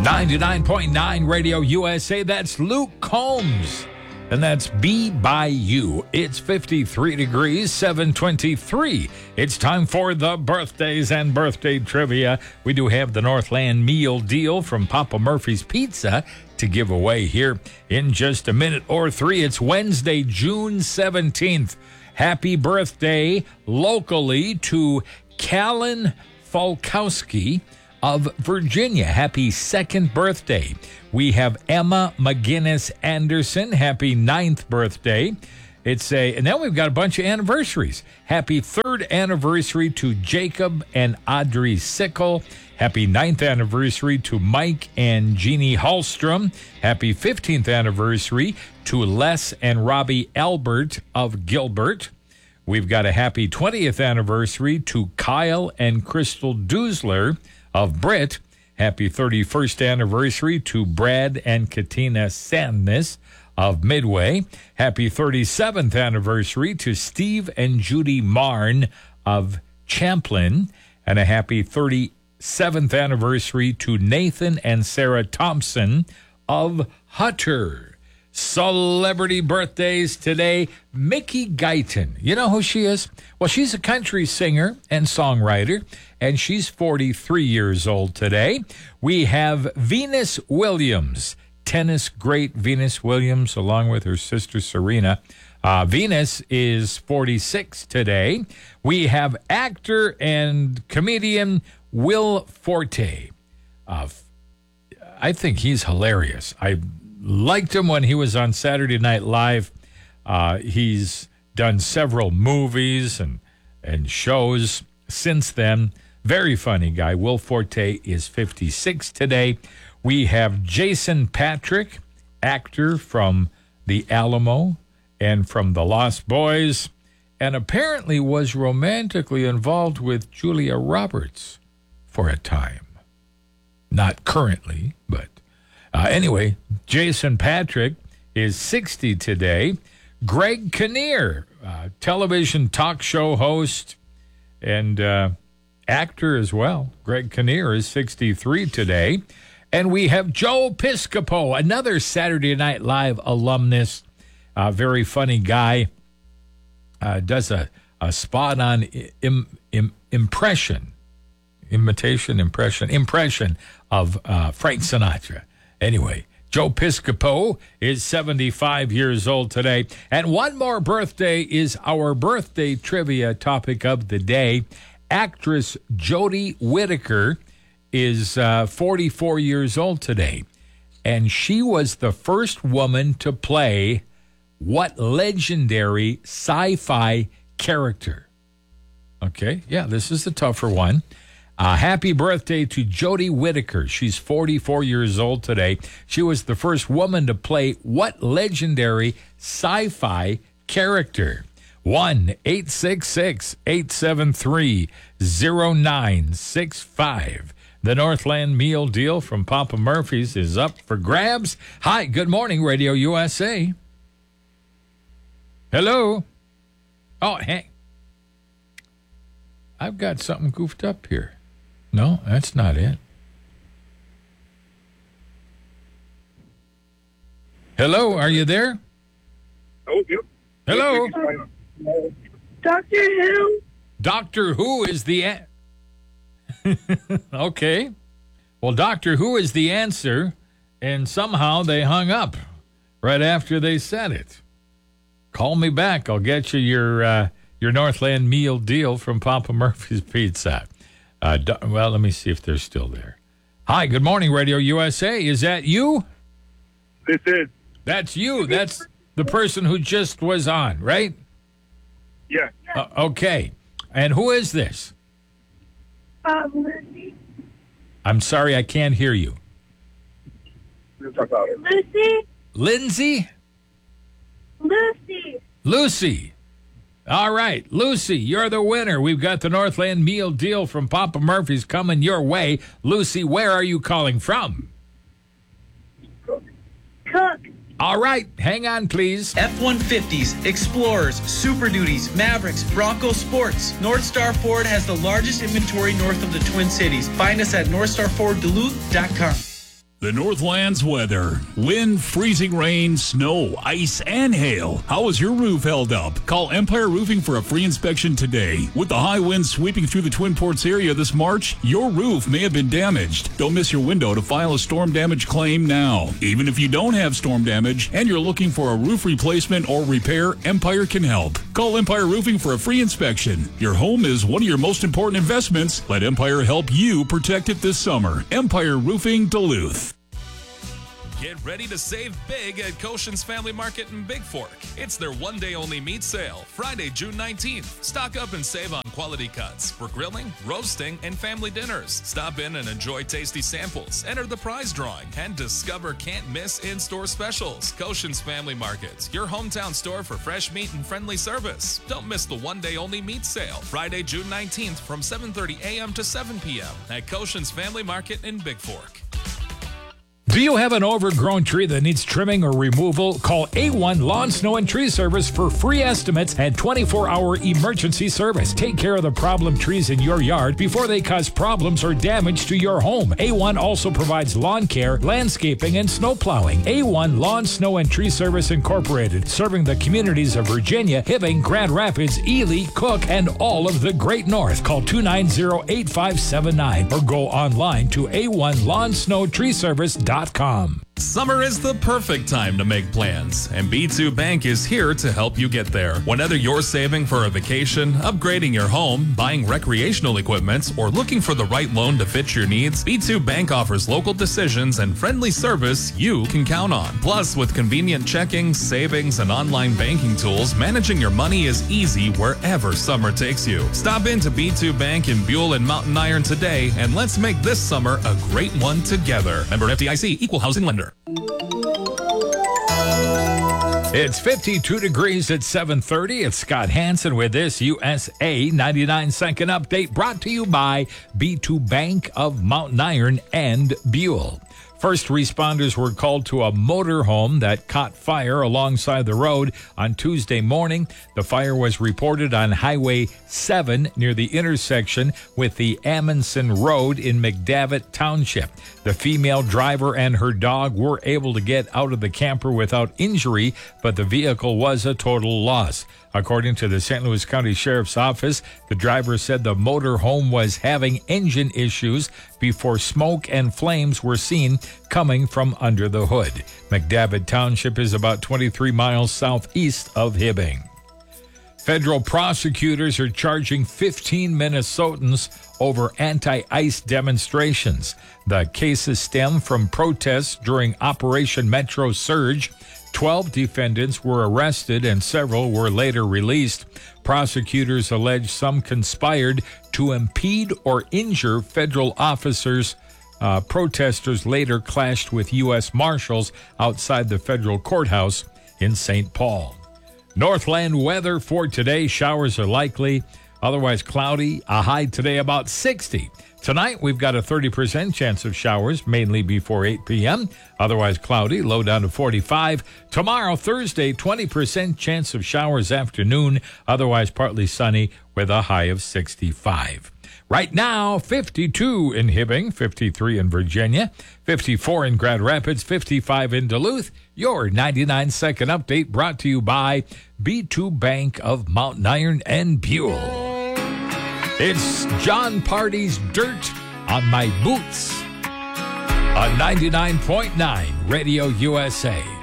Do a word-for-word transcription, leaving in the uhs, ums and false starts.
ninety-nine point nine Radio U S A. That's Luke Combs. And that's Be By You. It's fifty-three degrees, seven twenty-three. It's time for the birthdays and birthday trivia. We do have the Northland meal deal from Papa Murphy's Pizza to give away here in just a minute or three. It's Wednesday, June seventeenth. Happy birthday locally to Callan Falkowski of Virginia. Happy second birthday. We have Emma McGinnis Anderson. Happy ninth birthday. It's a, and then we've got a bunch of anniversaries. Happy third anniversary to Jacob and Audrey Sickle. Happy ninth anniversary to Mike and Jeannie Hallstrom. Happy fifteenth anniversary to Les and Robbie Albert of Gilbert. We've got a happy twentieth anniversary to Kyle and Crystal Dusler of Britt. Happy thirty-first anniversary to Brad and Katina Sandness of Midway. Happy thirty-seventh anniversary to Steve and Judy Marn of Champlin. And a happy thirty-seventh anniversary to Nathan and Sarah Thompson of Hutter. Celebrity birthdays today. Mickey Guyton. You know who she is? Well, she's a country singer and songwriter, and she's forty-three years old today. We have Venus Williams, tennis great Venus Williams, along with her sister Serena. Uh, Venus is forty-six today. We have actor and comedian Will Forte. Uh, I think he's hilarious. I liked him when he was on Saturday Night Live. Uh, he's done several movies and and shows since then. Very funny guy. Will Forte is fifty-six today. We have Jason Patrick, actor from The Alamo and from The Lost Boys, and apparently was romantically involved with Julia Roberts for a time. Not currently, but Uh, anyway, Jason Patrick is sixty today. Greg Kinnear, uh, television talk show host and uh, actor as well. Greg Kinnear is sixty-three today. And we have Joe Piscopo, another Saturday Night Live alumnus, uh, very funny guy. Uh, does a, a spot on im, im, impression, imitation, impression, impression of uh, Frank Sinatra. Anyway, Joe Piscopo is seventy-five years old today. And one more birthday is our birthday trivia topic of the day. Actress Jodie Whittaker is uh, forty-four years old today. And she was the first woman to play what legendary sci-fi character? Okay, yeah, this is a tougher one. Uh, happy birthday to Jodie Whittaker. She's forty-four years old today. She was the first woman to play what legendary sci-fi character? one eight six six, eight seven three, zero nine six five. The Northland meal deal from Papa Murphy's is up for grabs. Hi, good morning, Radio U S A. Hello. Oh, hey. I've got something goofed up here. No, that's not it. Hello, are you there? Oh, yep. Hello? Doctor Who? Doctor Who is the... A- okay. Well, Doctor Who is the answer, and somehow they hung up right after they said it. Call me back. I'll get you your, uh, your Northland meal deal from Papa Murphy's Pizza. Uh, do, well, let me see if they're still there. Hi, good morning, Radio U S A. Is that you? This is. That's you. That's the person who just was on, right? Yeah. Uh, okay. And who is this? Um, Lucy. I'm sorry, I can't hear you. Lucy. Lindsay? Lucy. Lucy. All right, Lucy, you're the winner. We've got the Northland meal deal from Papa Murphy's coming your way. Lucy, where are you calling from? Cook. All right, hang on, please. F one fifties, Explorers, Super Duties, Mavericks, Bronco Sports. North Star Ford has the largest inventory north of the Twin Cities. Find us at north star ford duluth dot com. The Northlands weather. Wind, freezing rain, snow, ice, and hail. How is your roof held up? Call Empire Roofing for a free inspection today. With the high winds sweeping through the Twin Ports area this March, your roof may have been damaged. Don't miss your window to file a storm damage claim now. Even if you don't have storm damage and you're looking for a roof replacement or repair, Empire can help. Call Empire Roofing for a free inspection. Your home is one of your most important investments. Let Empire help you protect it this summer. Empire Roofing Duluth. Get ready to save big at Koshin's Family Market in Big Fork. It's their one-day-only meat sale, Friday, June nineteenth. Stock up and save on quality cuts for grilling, roasting, and family dinners. Stop in and enjoy tasty samples, enter the prize drawing, and discover can't-miss in-store specials. Koshin's Family Market, your hometown store for fresh meat and friendly service. Don't miss the one-day-only meat sale, Friday, June nineteenth from seven thirty a.m. to seven p.m. at Koshin's Family Market in Big Fork. Do you have an overgrown tree that needs trimming or removal? Call A one Lawn, Snow, and Tree Service for free estimates and twenty-four hour emergency service. Take care of the problem trees in your yard before they cause problems or damage to your home. A one also provides lawn care, landscaping, and snow plowing. A one Lawn, Snow, and Tree Service Incorporated, serving the communities of Virginia, Hibbing, Grand Rapids, Ely, Cook, and all of the Great North. Call two nine zero, eight five seven nine or go online to A one Lawn, Snow, Tree Service dot com. Summer is the perfect time to make plans, and B two Bank is here to help you get there. Whether you're saving for a vacation, upgrading your home, buying recreational equipment, or looking for the right loan to fit your needs, B two Bank offers local decisions and friendly service you can count on. Plus, with convenient checking, savings, and online banking tools, managing your money is easy wherever summer takes you. Stop into B two Bank in Buell and Mountain Iron today, and let's make this summer a great one together. Member F D I C, Equal Housing Lender. It's fifty-two degrees at seven thirty. It's Scott Hansen with this U S A ninety-nine second update brought to you by B two Bank of Mountain Iron and Buell. First responders were called to a motorhome that caught fire alongside the road on Tuesday morning. The fire was reported on Highway seven near the intersection with the Amundsen Road in McDavitt Township. The female driver and her dog were able to get out of the camper without injury, but the vehicle was a total loss. According to the Saint Louis County Sheriff's Office, the driver said the motorhome was having engine issues before smoke and flames were seen coming from under the hood. McDavitt Township is about twenty-three miles southeast of Hibbing. Federal prosecutors are charging fifteen Minnesotans over anti-ICE demonstrations. The cases stem from protests during Operation Metro Surge. Twelve defendants were arrested and several were later released. Prosecutors allege some conspired to impede or injure federal officers. Uh, protesters later clashed with U S Marshals outside the federal courthouse in Saint Paul. Northland weather for today. Showers are likely, otherwise cloudy. A high today about sixty. Tonight, we've got a thirty percent chance of showers, mainly before eight p.m. Otherwise cloudy, low down to forty-five. Tomorrow, Thursday, twenty percent chance of showers afternoon. Otherwise partly sunny with a high of sixty-five. Right now, fifty-two in Hibbing, fifty-three in Virginia, fifty-four in Grand Rapids, fifty-five in Duluth. Your ninety-nine second update brought to you by B two Bank of Mountain Iron and Buell. It's John Party's Dirt on My Boots on ninety-nine point nine Radio U S A.